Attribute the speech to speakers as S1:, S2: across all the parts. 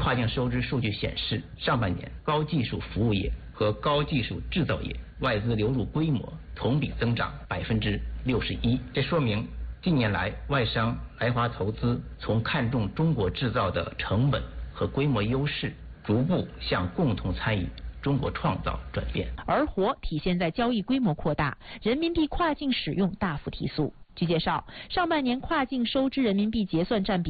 S1: 跨境收支数据显示，上半年高技术服务业和高技术制造业外资流入规模同比增长61%，这说明近年来外商来华投资从看重中国制造的成本和规模优势，逐步向共同参与中国创造转变。
S2: 而活体现在交易规模扩大，人民币跨境使用大幅提速。据介绍，上半年跨境收支人民币结算占比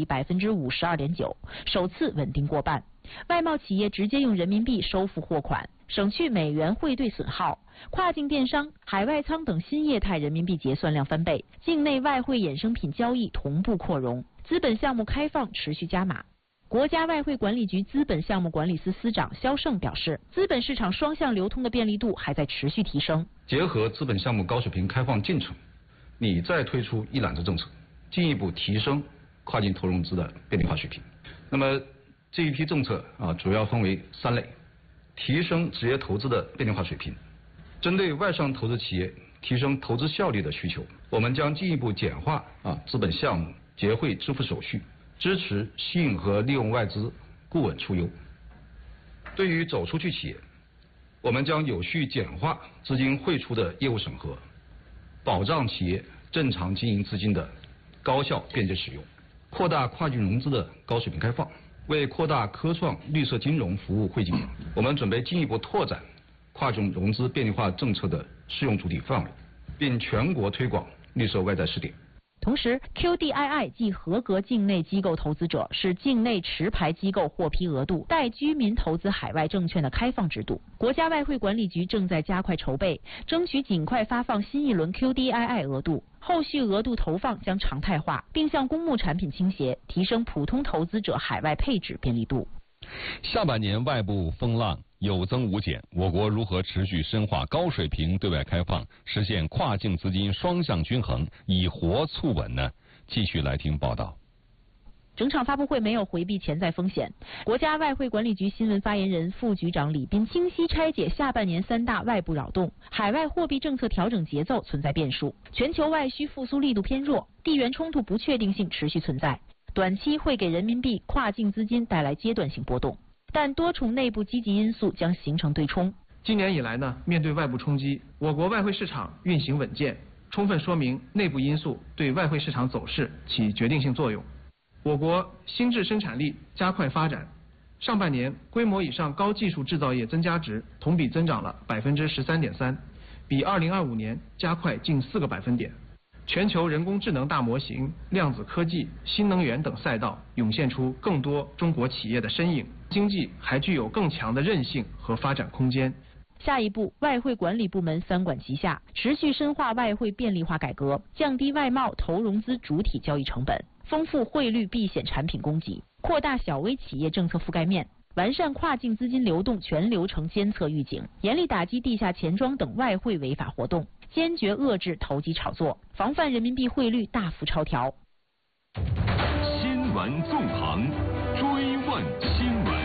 S2: 52.9%，首次稳定过半。外贸企业直接用人民币收付货款，省去美元汇兑损耗。跨境电商、海外仓等新业态人民币结算量翻倍，境内外汇衍生品交易同步扩容，资本项目开放持续加码。国家外汇管理局资本项目管理司司长肖胜表示，资本市场双向流通的便利度还在持续提升。
S3: 结合资本项目高水平开放进程，你再推出一揽子政策，进一步提升跨境投融资的便利化水平。那么这一批政策主要分为3类：提升职业投资的便利化水平，针对外商投资企业提升投资效率的需求，我们将进一步简化资本项目结汇支付手续，支持吸引和利用外资固稳出游。对于走出去企业，我们将有序简化资金汇出的业务审核，保障企业正常经营资金的高效便捷使用，扩大跨境融资的高水平开放。为扩大科创绿色金融服务惠及，我们准备进一步拓展跨境融资便利化政策的适用主体范围，并全国推广绿色外债试点。
S2: 同时 ，QDII 即合格境内机构投资者，是境内持牌机构获批额度带居民投资海外证券的开放制度。国家外汇管理局正在加快筹备，争取尽快发放新一轮 QDII 额度。后续额度投放将常态化，并向公募产品倾斜，提升普通投资者海外配置便利度。
S4: 下半年外部风浪有增无减，我国如何持续深化高水平对外开放，实现跨境资金双向均衡，以活促稳呢？继续来听报道。
S2: 整场发布会没有回避潜在风险。国家外汇管理局新闻发言人、副局长李斌清晰拆解下半年3大外部扰动，海外货币政策调整节奏存在变数，全球外需复苏力度偏弱，地缘冲突不确定性持续存在，短期会给人民币跨境资金带来阶段性波动，但多重内部积极因素将形成对冲。
S5: 今年以来呢，面对外部冲击，我国外汇市场运行稳健，充分说明内部因素对外汇市场走势起决定性作用。我国新质生产力加快发展，上半年规模以上高技术制造业增加值同比增长了13.3%，比2025年加快近4个百分点。全球人工智能大模型、量子科技、新能源等赛道涌现出更多中国企业的身影，经济还具有更强的韧性和发展空间。
S2: 下一步，外汇管理部门3管齐下，持续深化外汇便利化改革，降低外贸投融资主体交易成本，丰富汇率避险产品供给，扩大小微企业政策覆盖面，完善跨境资金流动全流程监测预警，严厉打击地下钱庄等外汇违法活动，坚决遏制投机炒作，防范人民币汇率大幅超调。
S6: 新闻纵横，追问新闻。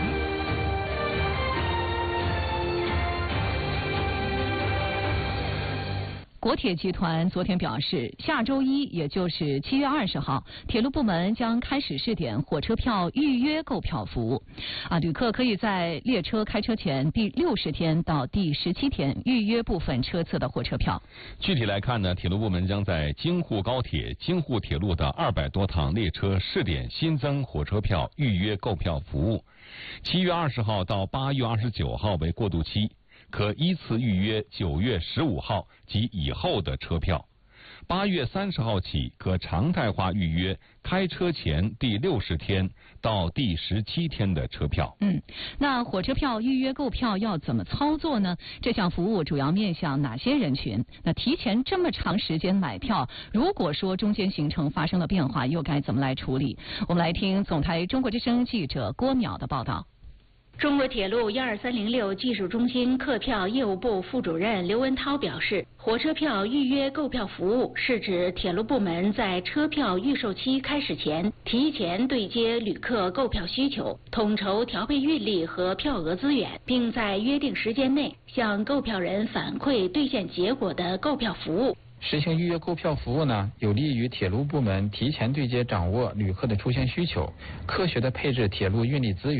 S7: 国铁集团昨天表示，下周一，也就是7月20号，铁路部门将开始试点火车票预约购票服务。旅客可以在列车开车前第60天到第17天预约部分车次的火车票。
S4: 具体来看呢，铁路部门将在京沪高铁、京沪铁路的200多趟列车试点新增火车票预约购票服务。7月20号到8月29号为过渡期，可依次预约9月15号及以后的车票。8月30号起可常态化预约开车前第60天到第17天的车票。
S7: 那火车票预约购票要怎么操作呢？这项服务主要面向哪些人群？那提前这么长时间买票，如果说中间行程发生了变化，又该怎么来处理？我们来听总台中国之声记者郭淼的报道。
S8: 中国铁路12306技术中心客票业务部副主任刘文涛表示，火车票预约购票服务是指铁路部门在车票预售期开始前，提前对接旅客购票需求，统筹调配运力和票额资源，并在约定时间内向购票人反馈兑现结果的购票服务。
S9: 实行预约购票服务呢，有利于铁路部门提前对接掌握旅客的出行需求，科学地配置铁路运力资源，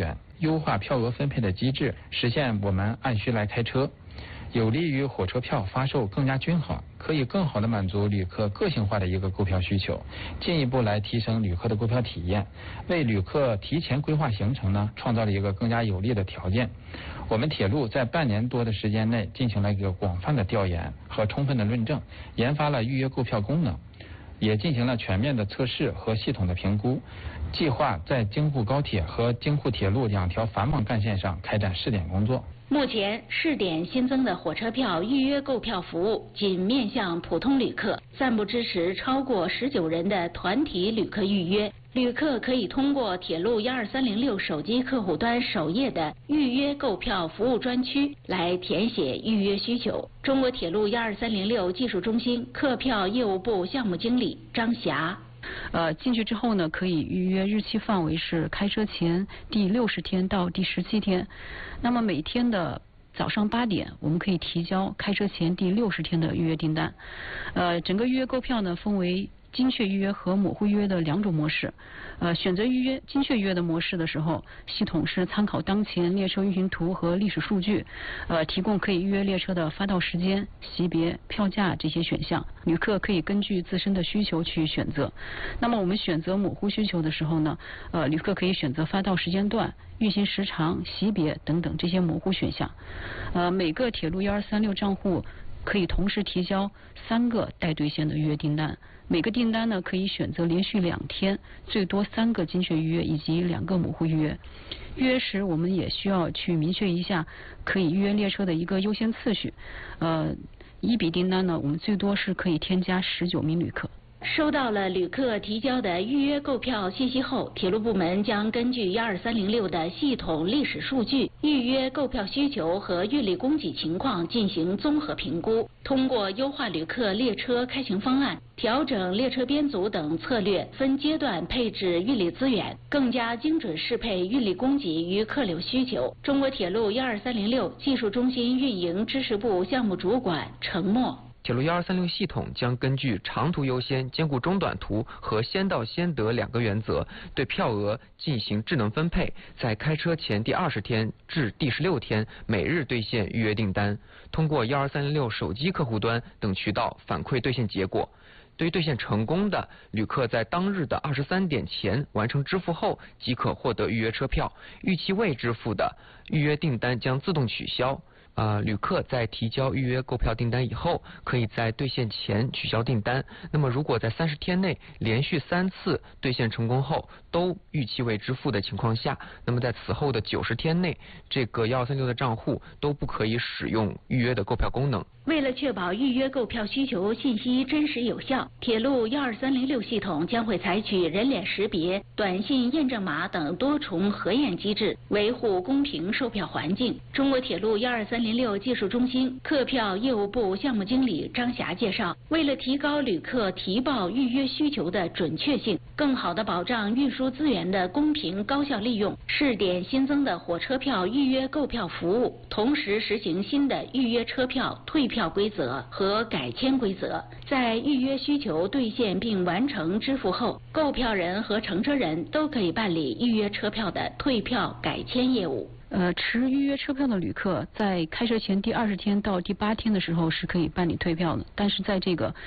S9: 优化票额分配的机制，实现我们按需来开车，有利于火车票发售更加均衡，可以更好地满足旅客个性化的一个购票需求，进一步来提升旅客的购票体验，为旅客提前规划行程呢创造了一个更加有利的条件。我们铁路在半年多的时间内进行了一个广泛的调研和充分的论证，研发了预约购票功能，也进行了全面的测试和系统的评估，计划在京沪高铁和京沪铁路2条繁忙干线上开展试点工作。
S8: 目前试点新增的火车票预约购票服务仅面向普通旅客，暂不支持超过19人的团体旅客预约。旅客可以通过铁路12306手机客户端首页的预约购票服务专区来填写预约需求。中国铁路12306技术中心客票业务部项目经理张霞。
S10: 进去之后呢，可以预约日期范围是开车前第60天到第17天。那么每天的早上8点，我们可以提交开车前第60天的预约订单。整个预约购票呢，分为精确预约和模糊预约的2种模式。选择预约精确预约的模式的时候，系统是参考当前列车运行图和历史数据，提供可以预约列车的发到时间、席别、票价这些选项，旅客可以根据自身的需求去选择。那么我们选择模糊需求的时候呢，旅客可以选择发到时间段、运行时长、席别等等这些模糊选项。每个铁路1236账户可以同时提交3个待兑现的预约订单，每个订单呢可以选择连续2天，最多3个精确预约以及2个模糊预约。预约时我们也需要去明确一下可以预约列车的一个优先次序。一笔订单呢，我们最多是可以添加19名旅客。
S8: 收到了旅客提交的预约购票信息后，铁路部门将根据12306的系统历史数据、预约购票需求和运力供给情况进行综合评估，通过优化旅客列车开行方案、调整列车编组等策略，分阶段配置运力资源，更加精准适配运力供给与客流需求。中国铁路12306技术中心运营支持部项目主管程默。
S11: 铁路1236系统将根据长途优先、兼顾中短途和先到先得2个原则，对票额进行智能分配，在开车前第20天至第16天每日兑现预约订单，通过12306手机客户端等渠道反馈兑现结果。对于兑现成功的旅客，在当日的23点前完成支付后，即可获得预约车票。逾期未支付的预约订单将自动取消。旅客在提交预约购票订单以后，可以在兑现前取消订单。那么如果在30天内连续3次兑现成功后都逾期未支付的情况下，那么在此后的90天内，这个1236的账户都不可以使用预约的购票功能。
S8: 为了确保预约购票需求信息真实有效，铁路12306系统将会采取人脸识别、短信验证码等多重核验机制，维护公平售票环境。中国铁路12306技术中心客票业务部项目经理张霞介绍，为了提高旅客提报预约需求的准确性，更好地保障运输资源的公平高效利用，试点新增的火车票预约购票服务，同时实行新的预约车票退票规则和改签规则。在预约需求兑现并完成支付后，购票人和乘车人都可以办理预约车票的退票改签业务。
S10: 持预约车票的旅客在开车前第20天到第8天的时候是可以办理退票的，但是在这个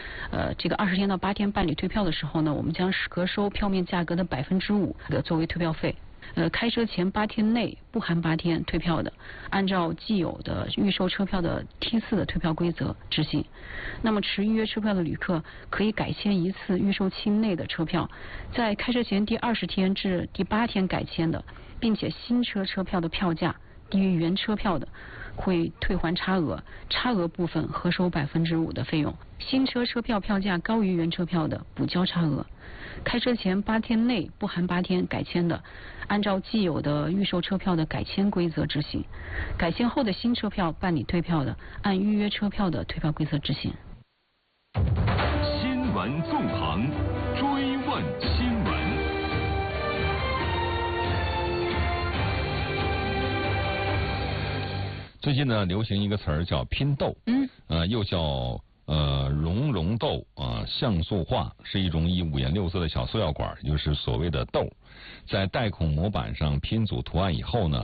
S10: 20天到8天办理退票的时候呢，我们将核收票面价格的5%的作为退票费。开车前8天内不含8天退票的，按照既有的预售车票的梯次的退票规则执行。那么持预约车票的旅客可以改签1次预售期内的车票，在开车前第20天至第8天改签的，并且新车票的票价低于原车票的，会退还差额，差额部分核收5%的费用。新车票票价高于原车票的，补交差额。开车前8天内不含8天改签的，按照既有的预售车票的改签规则执行。改签后的新车票办理退票的，按预约车票的退票规则执行。
S6: 新闻纵横，追问新闻。
S4: 最近呢，流行一个词儿叫拼豆，又叫熔融豆像素画，是一种以5颜6色的小塑料管，就是所谓的豆，在带孔模板上拼组图案以后呢，